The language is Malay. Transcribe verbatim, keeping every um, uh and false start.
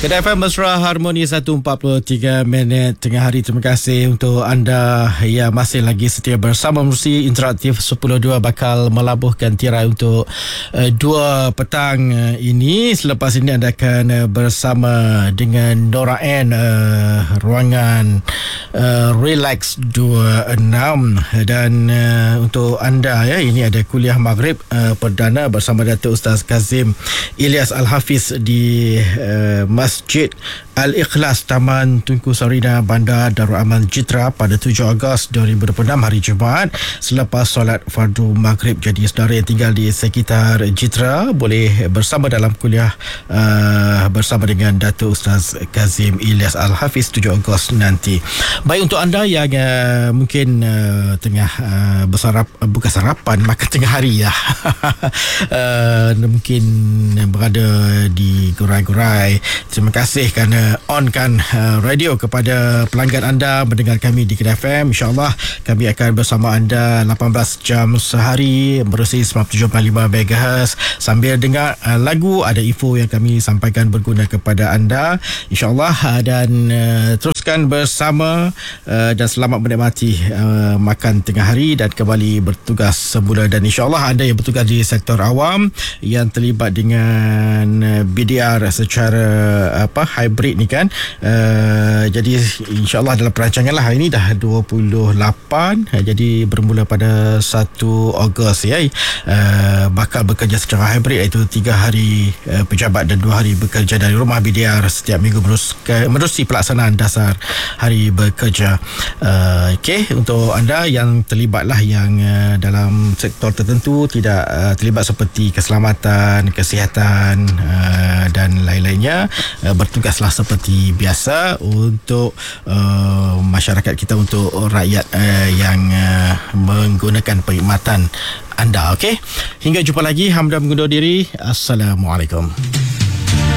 Kedai F M Mesra Harmoni satu empat puluh tiga minit tengah hari. Terima kasih untuk anda yang masih lagi setia bersama Menerusi Interaktif sepuluh dua bakal melabuhkan tirai untuk uh, dua petang uh, ini. Selepas ini anda akan uh, bersama dengan Nora N, uh, ruangan uh, Relax dua puluh enam. Dan uh, untuk anda ya, ini ada kuliah Maghrib uh, perdana bersama Datuk Ustaz Kazim Ilyas Al-Hafiz di uh, Masjid Al-Ikhlas, Taman Tunku Sarina, Bandar Darul Aman Jitra pada tujuh Ogos dua ribu dua puluh enam, hari Jumaat, selepas solat fardu Maghrib. Jadi saudara yang tinggal di sekitar Jitra boleh bersama dalam kuliah uh, bersama dengan Datuk Ustaz Kazim Ilyas Al-Hafiz tujuh Ogos nanti. Baik, untuk anda yang uh, mungkin uh, tengah uh, bersarap, uh, bukan sarapan, makan tengah hari ya. uh, mungkin berada di gerai-gerai, terima kasih kerana onkan uh, radio kepada pelanggan anda mendengar kami di Kedai F M. InsyaAllah kami akan bersama anda lapan belas jam sehari menerusi sembilan puluh tujuh koma lima megahertz sambil dengar uh, lagu. Ada info yang kami sampaikan berguna kepada anda, InsyaAllah. Uh, dan uh, teruskan bersama uh, dan selamat menikmati uh, makan tengah hari dan kembali bertugas semula. Dan InsyaAllah anda yang bertugas di sektor awam yang terlibat dengan uh, B D R secara apa hybrid ni kan, uh, jadi insyaAllah dalam perancangan lah, ini dah dua puluh lapan, uh, jadi bermula pada satu Ogos ya, uh, bakal bekerja secara hybrid, iaitu tiga hari uh, pejabat dan dua hari bekerja dari rumah. B D R setiap minggu menerusi pelaksanaan dasar hari bekerja. uh, ok, untuk anda yang terlibat lah, yang uh, dalam sektor tertentu tidak uh, terlibat seperti keselamatan, kesihatan uh, dan lain-lainnya, uh, bertugaslah seperti biasa untuk uh, masyarakat kita, untuk rakyat uh, yang uh, menggunakan perkhidmatan anda. Okey, hingga jumpa lagi. Hamdan mengundur diri. Assalamualaikum.